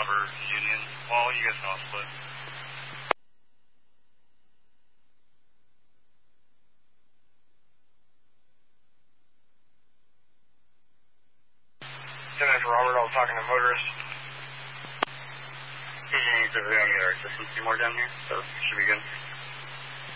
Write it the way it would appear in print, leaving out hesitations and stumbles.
Robert, Union. Well, you guys know I'll split. After Robert, I was talking to motorist. PG needs to really get our system more down here, so it should be good.